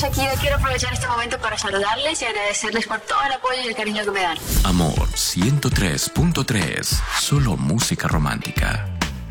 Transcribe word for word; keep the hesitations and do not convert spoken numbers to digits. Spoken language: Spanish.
Shakira, quiero aprovechar este momento para saludarles y agradecerles por todo el apoyo y el cariño que me dan. Amor ciento tres punto tres, solo música romántica.